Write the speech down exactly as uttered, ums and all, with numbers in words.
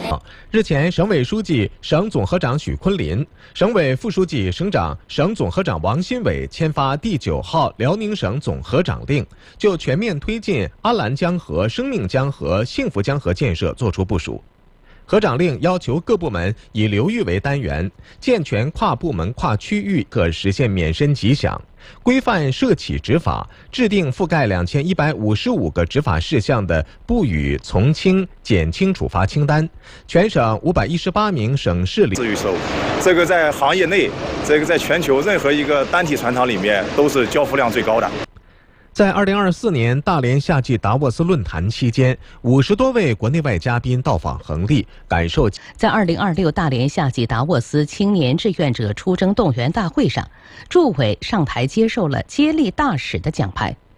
日前，省委书记、省总合长许昆林、省委副书记、省长、省总合长王新伟签发第九号辽宁省总合长令，就全面推进阿兰江河、生命江河、幸福江河建设作出部署。合长令要求各部门以流域为单元，健全跨部门、跨区域可实现免申吉祥，规范涉企执法，制定覆盖两千一百五十五个执法事项的不予从轻、减轻处罚清单。全省五百一十八名省市里， 自预售，这个在行业内，这个在全球任何一个单体船厂里面都是交付量最高的。 在二零二四年大连夏季达沃斯论坛期间，五十多位国内外嘉宾到访恒利，感受。 在二零二六大连夏季达沃斯青年志愿者出征动员大会上，驻委上台接受了接力大使的奖牌。